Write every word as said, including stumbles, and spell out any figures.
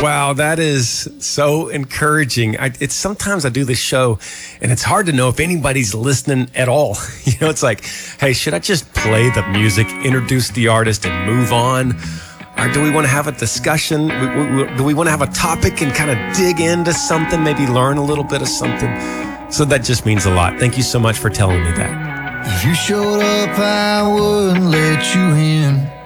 Wow, that is so encouraging. I, it's sometimes I do this show and it's hard to know if anybody's listening at all. You know, it's like, hey, should I just play the music, introduce the artist and move on? Or do we want to have a discussion? We, we, do we want to have a topic and kind of dig into something, maybe learn a little bit of something? So that just means a lot. Thank you so much for telling me that. If you showed up, I wouldn't let you in.